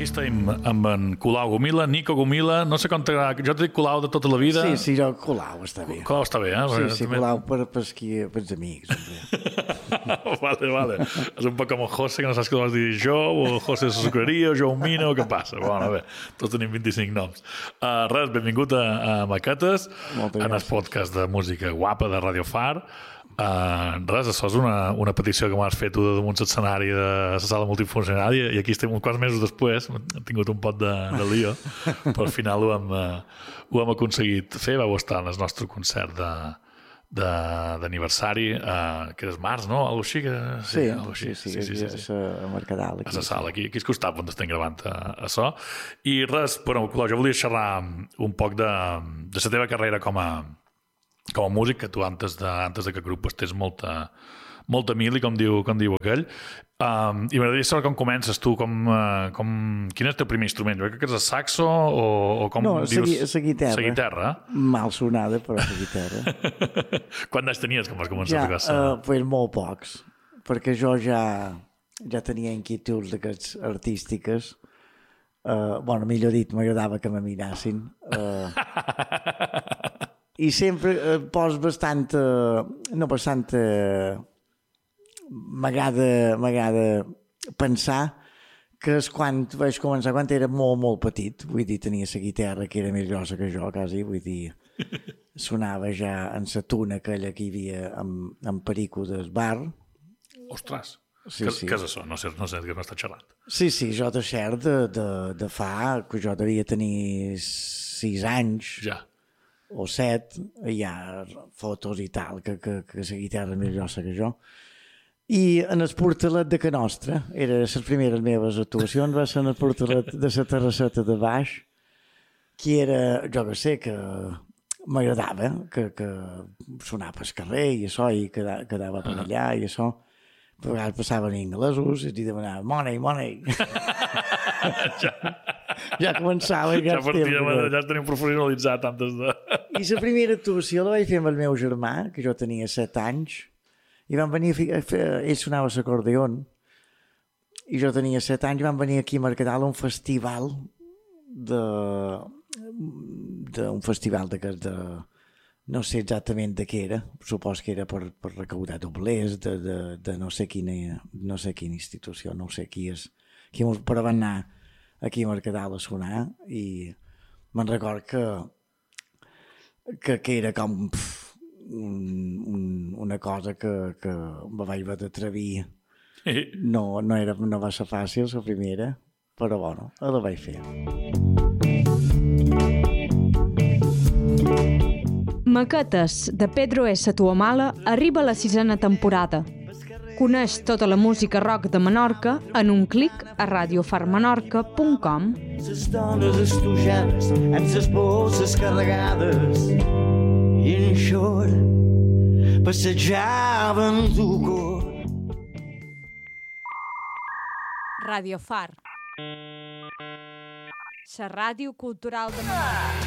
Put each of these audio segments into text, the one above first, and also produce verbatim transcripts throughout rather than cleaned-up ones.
estem amb en Colau Gomila, Nico Gomila, no sé com t'agrada, jo t'he dit Colau de tota la vida. Sí, sí, jo Colau està bé. Colau està bé, eh? Sí, sí, també... Colau per, per, esqui, per els amics. vale, vale. És un poc com el José, que no saps què vols dir jo, o el José Sucreria, o jo Mina, o què passa? Bueno, bé, tots tenim vint-i-cinc noms. Uh, res, benvingut a, a Maquetes, en el podcast de música guapa de Radio Far. Uh, res, això és una, una petició que m'has fet tu de damunt l'escenari de la sala multifuncionària, i aquí estem uns quants mesos després, hem tingut un pot de, de lío, però al final ho hem, uh, ho hem aconseguit fer. Vau estar en el nostre concert de d'aniversari, uh, que és març, no? Algo així? Que... Sí, sí, així. sí, sí, sí, sí, sí, sí. A Mercadal. A la sala, aquí, aquí al costat on estem gravant a, a so. I res, però jo volia xerrar un poc de, de la teva carrera com a, com a músic, que tu antes de, antes de que grup pues, tens molta, molta mili, com diu, com diu aquell. Um, I m'agradaria saber com comences tu, com, uh, com, quin és el teu primer instrument? Jo crec que és el saxo o, o com no, dius? No, la guitarra. La guitarra? Mal sonada, però la guitarra. Quant anys tenies quan vas començar ja, a tocar? Uh, pues molt pocs, perquè jo ja, ja tenia inquietuds d'aquests artístiques. Uh, bueno, millor dit, m'agradava que me mirassin. Uh, I sempre uh, pos bastant... Uh, no bastant... Uh, m'agrada m'agrada pensar que és quan vaig començar, quan era molt, molt petit, vull dir, tenia la guitarra que era més grossa que jo, quasi, vull dir, sonava ja en la tuna aquella que hi havia amb, amb Perico del bar. Ostres, sí, que, sí. que és això? No sé, no sé què m'està xerrant. Sí, sí, jo de cert de, de, de fa, que jo devia tenir sis anys, ja. O set, hi ha fotos i tal, que, que, que la guitarra és més grossa que jo. I en el portalet de Can Nostra, era les primeres meves actuacions, va ser en el portalet de la terrasseta de baix, que era, jo que sé, que m'agradava, que, que sonava pel carrer i això, i quedava, quedava per allà i això. A vegades passaven inglesos i demanaven money, money. ja. ja començava. Ja, ja, partia, ja tenim professionalitzat antes de... I la primera actuació la vaig fer amb el meu germà, que jo tenia set anys, i van venir a fer, ell sonava l'acordeon, i jo tenia set anys, i van venir aquí a Mercadal a un festival de, de un festival de, de no sé exactament de què era, supos que era per, per recaudar doblers de, de, de no sé quina no sé quina institució, no sé qui és, qui, però van anar aquí a Mercadal a sonar, i me'n record que que, que era com pff, Un, un, una cosa que, que me vaig haver d'atrevir. No, no, era, no va ser fàcil la primera, però bueno, la vaig fer. Maquetes de Pedro S. Tuamala arriba a la sisena temporada. Coneix tota la música rock de Menorca en un clic a radio far menorca punt com. Les dones estudiants amb les bosses carregades i en xor passejaven du cor. Radio Far, la ràdio cultural de Menorca.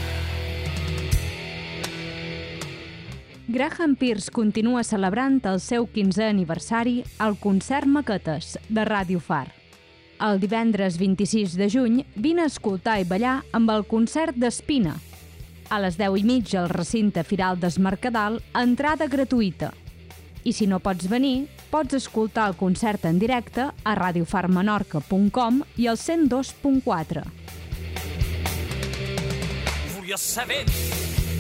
Graham Pierce continua celebrant el seu quinzè aniversari al concert Maquetes de Radio Far. El divendres vint-i-sis de juny vine a escoltar i ballar amb el concert d'Espina. A les deu i mitja al recinte Firal des Mercadal, entrada gratuïta. I si no pots venir, pots escoltar el concert en directe a radio far menorca punt com i al cent dos punt quatre. Volia saber